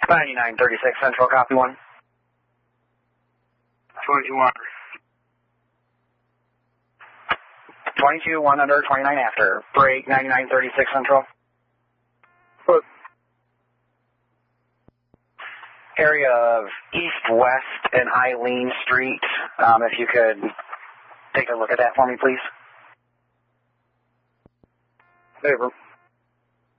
9936 Central, copy 1. 21. 22, 1 under, 29 after. Break 9936 Central. What? Area of East-West and Eileen Street. If you could take a look at that for me, please. Paper.